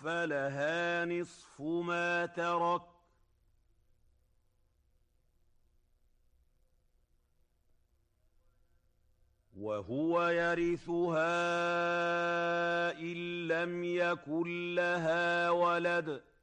فلها نصف ما ترك وهو يرثها إن لم يكن لها ولد